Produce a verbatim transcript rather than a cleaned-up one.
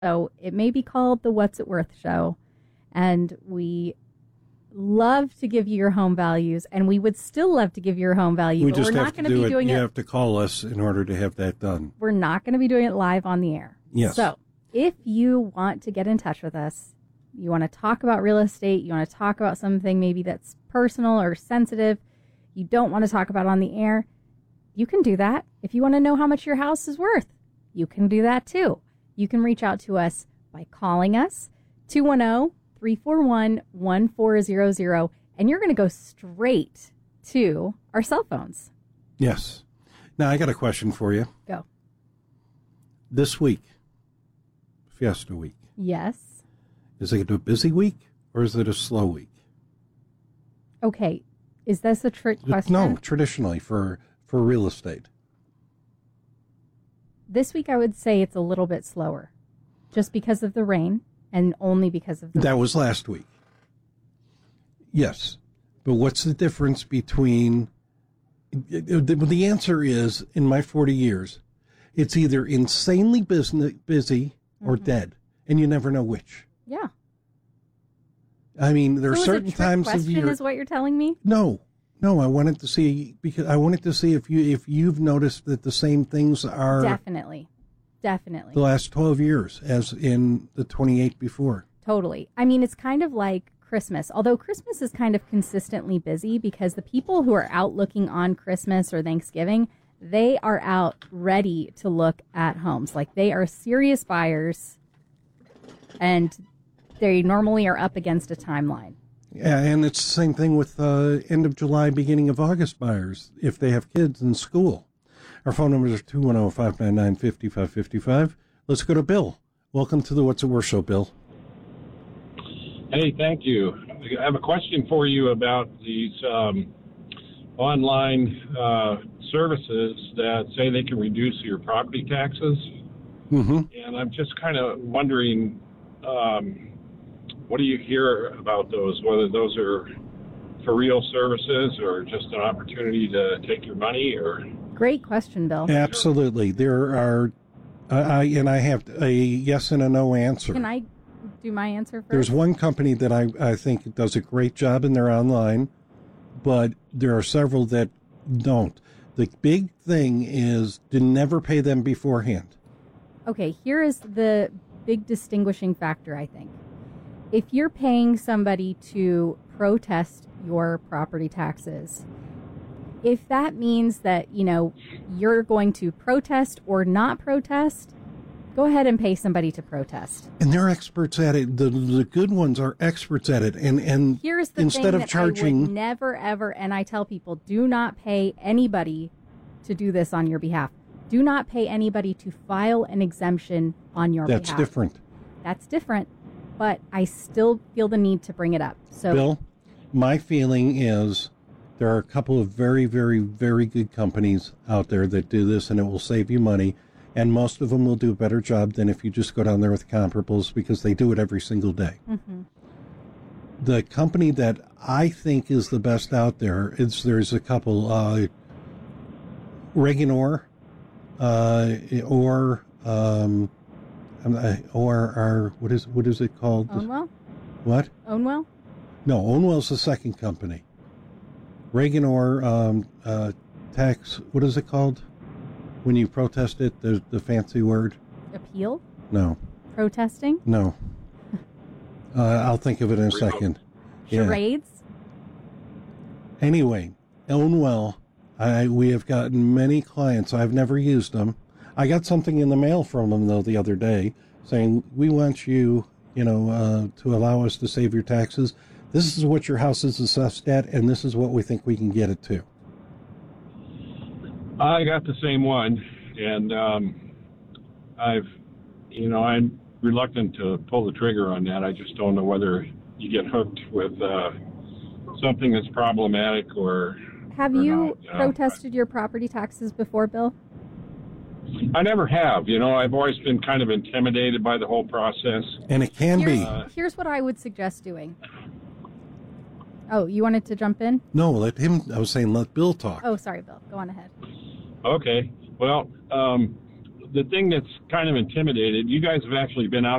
So it may be called the What's It Worth Show, and we love to give you your home values, and we would still love to give you your home value, we but just we're have not to going to do be it. doing you it. You have to call us in order to have that done. We're not going to be doing it live on the air. Yes. So if you want to get in touch with us, you want to talk about real estate, you want to talk about something maybe that's personal or sensitive, you don't want to talk about on the air, you can do that. If you want to know how much your house is worth, you can do that too. You can reach out to us by calling us, two one zero, three four one, one four zero zero, and you're going to go straight to our cell phones. Yes. Now, I got a question for you. Go. This week, Fiesta Week. Yes. Is it a busy week or is it a slow week? Okay. Is this a trick question? No, traditionally for, for real estate. This week, I would say it's a little bit slower, just because of the rain, and only because of the That rain. was last week. Yes. But what's the difference between... The answer is, in my forty years, it's either insanely busy, busy or Mm-hmm. dead, and you never know which. Yeah. I mean, there So are is certain it a trick times of question year... is what you're telling me? No. No, I wanted to see because I wanted to see if you if you've noticed that the same things are Definitely. Definitely. the last twelve years as in the twenty-eight before. Totally. I mean, it's kind of like Christmas, although Christmas is kind of consistently busy because the people who are out looking on Christmas or Thanksgiving, they are out ready to look at homes. Like they are serious buyers, and they normally are up against a timeline. Yeah, and it's the same thing with uh, end of July, beginning of August buyers if they have kids in school. Our phone numbers are two one zero, five nine nine, five five five five. Let's go to Bill. Welcome to the What's It Worth Show, Bill. Hey, thank you. I have a question for you about these um, online uh, services that say they can reduce your property taxes. Mm-hmm. And I'm just kind of wondering, um, what do you hear about those, whether those are for real services or just an opportunity to take your money? Or Great question, Bill. Absolutely. There are, uh, I and I have a yes and a no answer. Can I do my answer first? There's one company that I, I think does a great job and they're online, but there are several that don't. The big thing is to never pay them beforehand. Okay, here is the big distinguishing factor, I think. If you're paying somebody to protest your property taxes, if that means that, you know, you're going to protest or not protest, go ahead and pay somebody to protest. And they're experts at it. The the good ones are experts at it. And and Here's the instead thing of that charging, I would never, ever, and I tell people, do not pay anybody to do this on your behalf. Do not pay anybody to file an exemption on your that's behalf. different. That's different, but I still feel the need to bring it up. So, Bill, my feeling is there are a couple of very, very, very good companies out there that do this, and it will save you money. And most of them will do a better job than if you just go down there with comparables because they do it every single day. Mm-hmm. The company that I think is the best out there is there's a couple, uh, Reganor, uh, or um, or or what is what is it called? Ownwell? What? Ownwell? No, Ownwell's the second company. Reganor, um, uh, tax. What is it called? When you protest it, the the fancy word. Appeal? No. Protesting? No. Uh, I'll think of it in a second. Yeah. Charades? Anyway, Ownwell, I we have gotten many clients. I've never used them. I got something in the mail from them though the other day saying we want you, you know, uh, to allow us to save your taxes. This is what your house is assessed at, and this is what we think we can get it to. I got the same one, and um, I've, you know, I'm reluctant to pull the trigger on that. I just don't know whether you get hooked with uh, something that's problematic or. Have or you not, you know. protested your property taxes before, Bill? I never have. You know, I've always been kind of intimidated by the whole process. And it can Here's, be. Uh, here's what I would suggest doing. Oh, you wanted to jump in? No, let him. I was saying let Bill talk. Oh, sorry, Bill. Go on ahead. Okay. Well, um, the thing that's kind of intimidated, you guys have actually been out